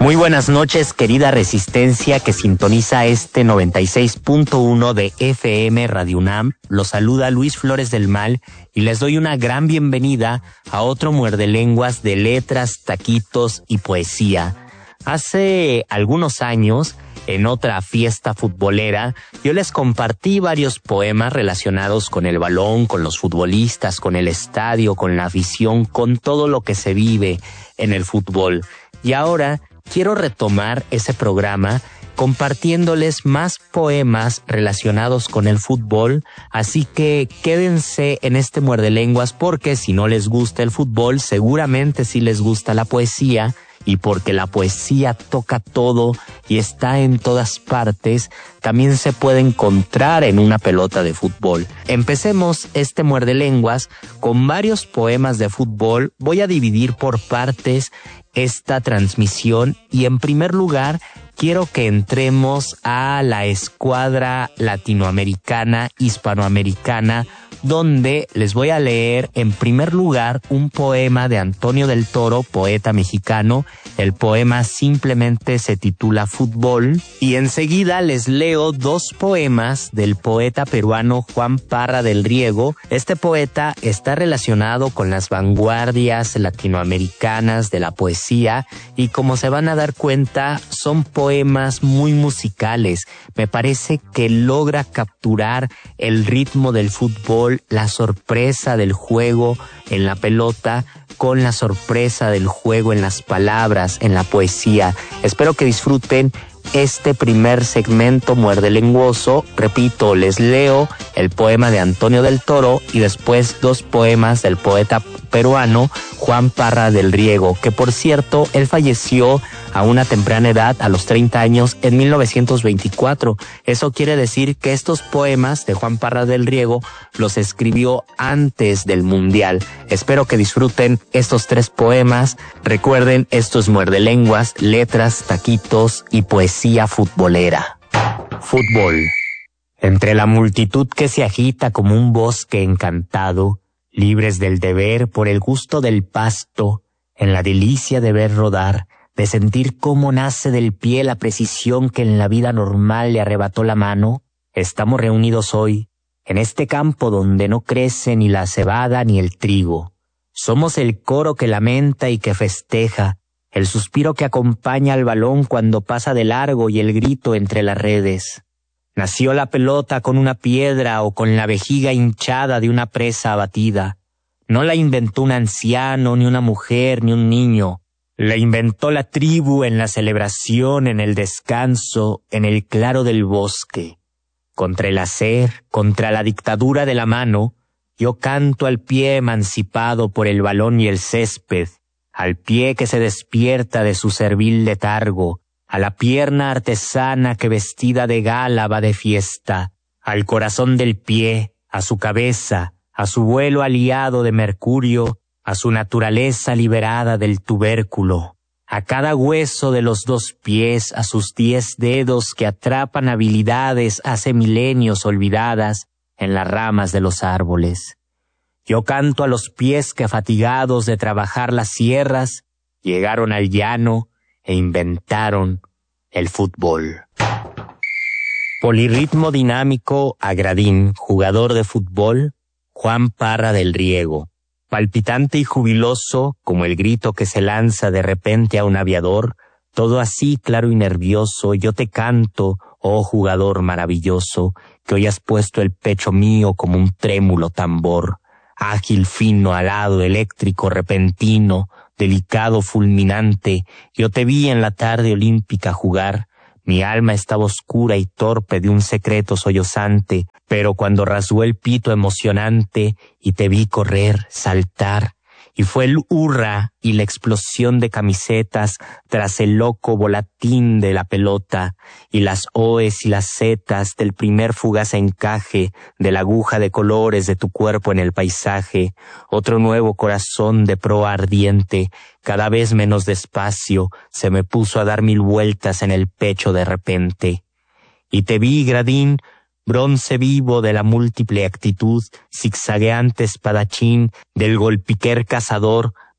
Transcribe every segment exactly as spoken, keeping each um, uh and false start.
Muy buenas noches, querida Resistencia que sintoniza este noventa y seis punto uno de F M Radio UNAM. Los saluda Luis Flores del Mal y les doy una gran bienvenida a otro muerde lenguas de letras, taquitos y poesía. Hace algunos años, en otra fiesta futbolera, yo les compartí varios poemas relacionados con el balón, con los futbolistas, con el estadio, con la afición, con todo lo que se vive en el fútbol. Y ahora quiero retomar ese programa compartiéndoles más poemas relacionados con el fútbol, así que quédense en este muerde lenguas porque si no les gusta el fútbol, seguramente sí les gusta la poesía, y porque la poesía toca todo y está en todas partes, también se puede encontrar en una pelota de fútbol. Empecemos este muerde lenguas con varios poemas de fútbol. Voy a dividir por partes esta transmisión y en primer lugar quiero que entremos a la escuadra latinoamericana, hispanoamericana, donde les voy a leer en primer lugar un poema de Antonio del Toro, poeta mexicano. El poema simplemente se titula Fútbol, y enseguida les leo dos poemas del poeta peruano Juan Parra del Riego. Este poeta está relacionado con las vanguardias latinoamericanas de la poesía y, como se van a dar cuenta, son poemas muy musicales. Me parece que logra capturar el ritmo del fútbol, la sorpresa del juego en la pelota, con la sorpresa del juego en las palabras, en la poesía. Espero que disfruten este primer segmento muerde lenguoso. Repito, les leo el poema de Antonio del Toro y después dos poemas del poeta peruano Juan Parra del Riego, que por cierto, él falleció a una temprana edad, a los treinta años, en mil novecientos veinticuatro. Eso quiere decir que estos poemas de Juan Parra del Riego los escribió antes del Mundial. Espero que disfruten estos tres poemas. Recuerden, esto es muerde lenguas, letras, taquitos y poesía futbolera. Fútbol. Entre la multitud que se agita como un bosque encantado, libres del deber por el gusto del pasto, en la delicia de ver rodar, de sentir cómo nace del pie la precisión que en la vida normal le arrebató la mano, estamos reunidos hoy, en este campo donde no crece ni la cebada ni el trigo. Somos el coro que lamenta y que festeja, el suspiro que acompaña al balón cuando pasa de largo y el grito entre las redes. Nació la pelota con una piedra o con la vejiga hinchada de una presa abatida. No la inventó un anciano, ni una mujer, ni un niño. La inventó la tribu en la celebración, en el descanso, en el claro del bosque. Contra el hacer, contra la dictadura de la mano, yo canto al pie emancipado por el balón y el césped, al pie que se despierta de su servil letargo, a la pierna artesana que vestida de gala va de fiesta, al corazón del pie, a su cabeza, a su vuelo aliado de mercurio, a su naturaleza liberada del tubérculo, a cada hueso de los dos pies, a sus diez dedos que atrapan habilidades hace milenios olvidadas en las ramas de los árboles. Yo canto a los pies que, fatigados de trabajar las sierras, llegaron al llano e inventaron el fútbol. Polirritmo dinámico a Gradín, jugador de fútbol, Juan Parra del Riego. Palpitante y jubiloso, como el grito que se lanza de repente a un aviador, todo así claro y nervioso, yo te canto, oh jugador maravilloso, que hoy has puesto el pecho mío como un trémulo tambor. Ágil, fino, alado, eléctrico, repentino, delicado, fulminante, yo te vi en la tarde olímpica jugar. Mi alma estaba oscura y torpe de un secreto sollozante, pero cuando rasgó el pito emocionante y te vi correr, saltar, y fue el hurra y la explosión de camisetas tras el loco volatín de la pelota, y las oes y las zetas del primer fugaz encaje de la aguja de colores de tu cuerpo en el paisaje, otro nuevo corazón de proa ardiente, cada vez menos despacio, se me puso a dar mil vueltas en el pecho de repente. Y te vi, Gradín, bronce vivo de la múltiple actitud, zigzagueante espadachín del golpiquer cazador,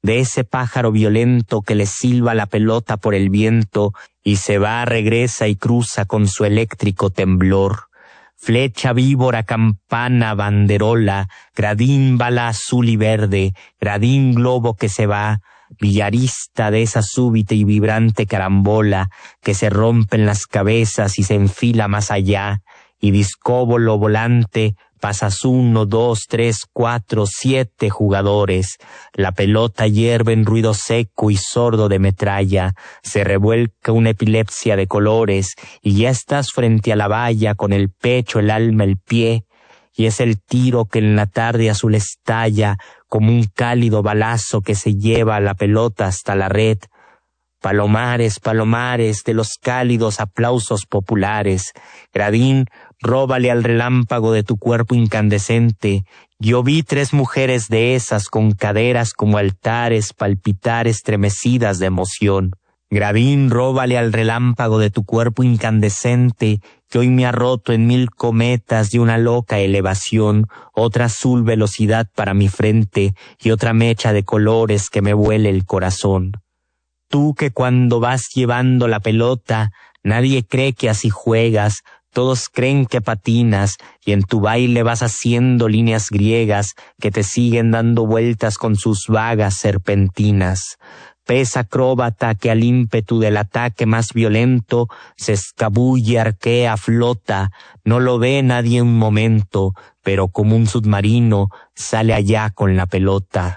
de ese pájaro violento que le silba la pelota por el viento y se va, regresa y cruza con su eléctrico temblor. Flecha, víbora, campana, banderola, gradín, bala azul y verde, gradín, globo que se va, billarista de esa súbita y vibrante carambola que se rompe en las cabezas y se enfila más allá, y discóbolo volante, pasas uno, dos, tres, cuatro, siete jugadores. La pelota hierve en ruido seco y sordo de metralla, se revuelca una epilepsia de colores, y ya estás frente a la valla con el pecho, el alma, el pie, y es el tiro que en la tarde azul estalla como un cálido balazo que se lleva a la pelota hasta la red. Palomares, palomares de los cálidos aplausos populares. Gradín, róbale al relámpago de tu cuerpo incandescente. Yo vi tres mujeres de esas con caderas como altares, palpitar estremecidas de emoción. Gradín, róbale al relámpago de tu cuerpo incandescente, que hoy me ha roto en mil cometas de una loca elevación, otra azul velocidad para mi frente y otra mecha de colores que me vuele el corazón. Tú que cuando vas llevando la pelota, nadie cree que así juegas, todos creen que patinas, y en tu baile vas haciendo líneas griegas que te siguen dando vueltas con sus vagas serpentinas. Pez acróbata que al ímpetu del ataque más violento se escabulle, arquea, flota, no lo ve nadie un momento, pero como un submarino sale allá con la pelota.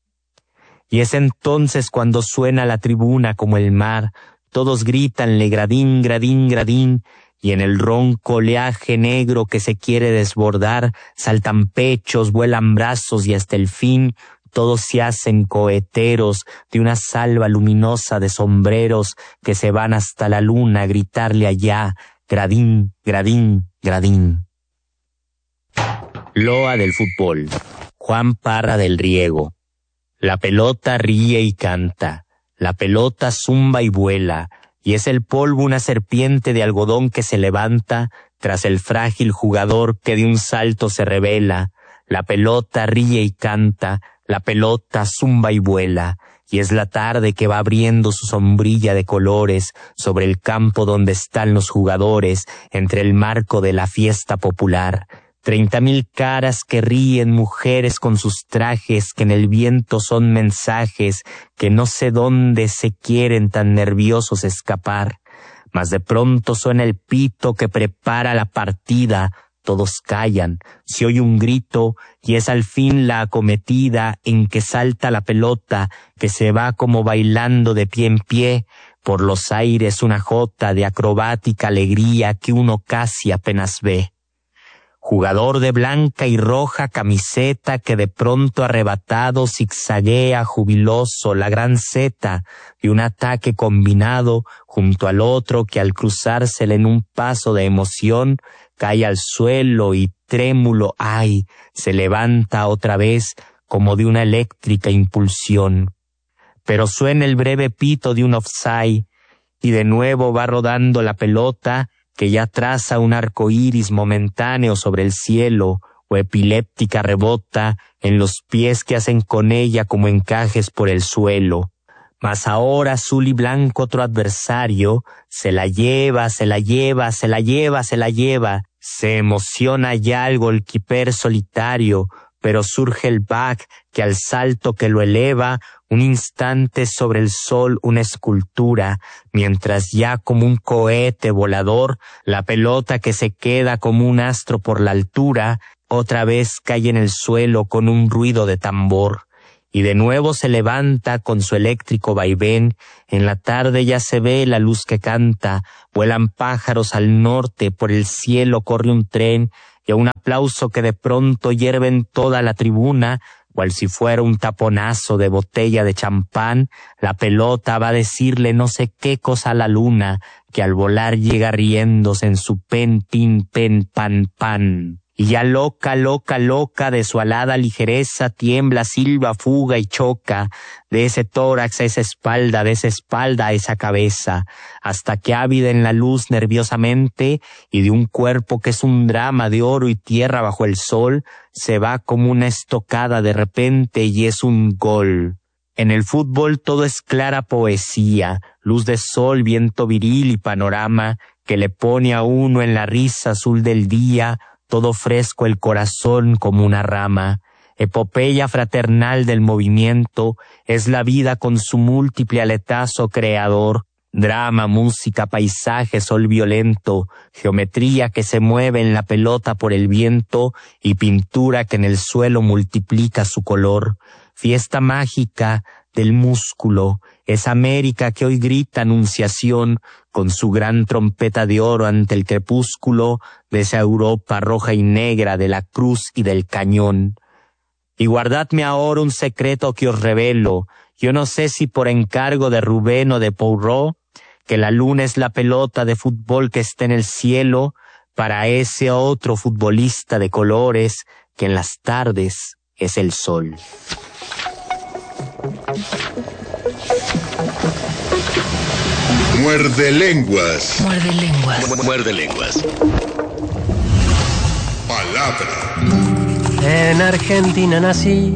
Y es entonces cuando suena la tribuna como el mar, todos grítanle gradín, gradín, gradín, y en el ronco oleaje negro que se quiere desbordar, saltan pechos, vuelan brazos y hasta el fin todos se hacen coheteros de una salva luminosa de sombreros que se van hasta la luna a gritarle allá, gradín, gradín, gradín. Loa del fútbol. Juan Parra del Riego. La pelota ríe y canta, la pelota zumba y vuela, y es el polvo una serpiente de algodón que se levanta tras el frágil jugador que de un salto se revela. La pelota ríe y canta, la pelota zumba y vuela, y es la tarde que va abriendo su sombrilla de colores sobre el campo donde están los jugadores, entre el marco de la fiesta popular. Treinta mil caras que ríen, mujeres con sus trajes que en el viento son mensajes que no sé dónde se quieren tan nerviosos escapar. Mas de pronto suena el pito que prepara la partida, todos callan, se oye un grito y es al fin la acometida en que salta la pelota que se va como bailando de pie en pie, por los aires una jota de acrobática alegría que uno casi apenas ve. Jugador de blanca y roja camiseta que de pronto arrebatado zigzaguea jubiloso la gran zeta de un ataque combinado junto al otro que al cruzársele en un paso de emoción cae al suelo y trémulo, ay, se levanta otra vez como de una eléctrica impulsión. Pero suena el breve pito de un offside y de nuevo va rodando la pelota que ya traza un arco iris momentáneo sobre el cielo, o epiléptica rebota en los pies que hacen con ella como encajes por el suelo. Mas ahora azul y blanco otro adversario se la lleva, se la lleva, se la lleva, se la lleva. Se emociona ya el golquiper solitario, pero surge el back que al salto que lo eleva un instante sobre el sol una escultura, mientras ya como un cohete volador, la pelota que se queda como un astro por la altura, otra vez cae en el suelo con un ruido de tambor. Y de nuevo se levanta con su eléctrico vaivén, en la tarde ya se ve la luz que canta, vuelan pájaros al norte, por el cielo corre un tren, y a un aplauso que de pronto hierve en toda la tribuna, cual si fuera un taponazo de botella de champán, la pelota va a decirle no sé qué cosa a la luna, que al volar llega riéndose en su pen, pin, pen, pan, pan. Y ya loca, loca, loca de su alada ligereza tiembla, silba, fuga y choca, de ese tórax a esa espalda, de esa espalda a esa cabeza, hasta que ávida en la luz nerviosamente, y de un cuerpo que es un drama de oro y tierra bajo el sol, se va como una estocada de repente y es un gol. En el fútbol todo es clara poesía, luz de sol, viento viril y panorama que le pone a uno en la risa azul del día, todo fresco el corazón como una rama. Epopeya fraternal del movimiento, es la vida con su múltiple aletazo creador. Drama, música, paisaje, sol violento, geometría que se mueve en la pelota por el viento y pintura que en el suelo multiplica su color. Fiesta mágica del músculo, es América que hoy grita anunciación con su gran trompeta de oro ante el crepúsculo de esa Europa roja y negra de la cruz y del cañón. Y guardadme ahora un secreto que os revelo, yo no sé si por encargo de Rubén o de Poirot, que la luna es la pelota de fútbol que está en el cielo para ese otro futbolista de colores que en las tardes es el sol. Muerde lenguas. Muerde lenguas. Muerde lenguas. Palabra. En Argentina nací.